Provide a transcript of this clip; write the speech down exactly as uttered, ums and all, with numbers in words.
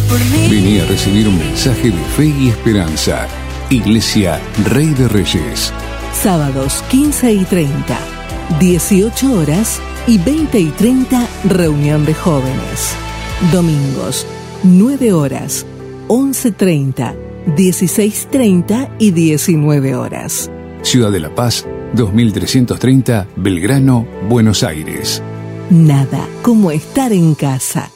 por mí. Vení a recibir un mensaje de fe y esperanza. Iglesia Rey de Reyes. Sábados quince y treinta, dieciocho horas y veinte y treinta, reunión de jóvenes. Domingos, nueve horas, once treinta, dieciséis treinta y diecinueve horas. Ciudad de La Paz, dos mil trescientos treinta, Belgrano, Buenos Aires. Nada como estar en casa.